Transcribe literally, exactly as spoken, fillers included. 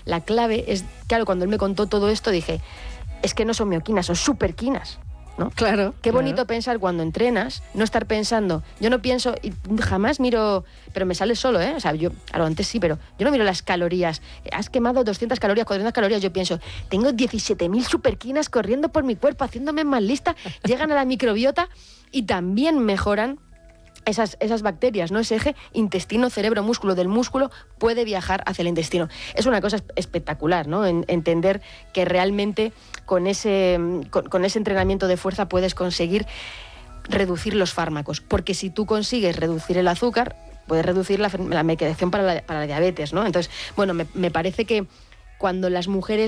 la clave es, claro, cuando él me contó todo esto dije, es que no son mioquinas, son superquinas, ¿no? Claro. Qué claro. bonito pensar cuando entrenas, no estar pensando, yo no pienso, y jamás miro, pero me sale solo, ¿eh? O sea, yo, claro, antes sí, pero yo no miro las calorías. Has quemado doscientas calorías, cuatrocientas calorías, yo pienso, tengo diecisiete mil superquinas corriendo por mi cuerpo, haciéndome más lista, llegan a la microbiota y también mejoran Esas, esas bacterias, ¿no? Ese eje intestino, cerebro, músculo del músculo puede viajar hacia el intestino. Es una cosa espectacular, ¿no? En, entender que realmente con ese, con, con ese entrenamiento de fuerza puedes conseguir reducir los fármacos. Porque si tú consigues reducir el azúcar, puedes reducir la, la medicación para la, para la diabetes, ¿no? Entonces, bueno, me, me parece que cuando las mujeres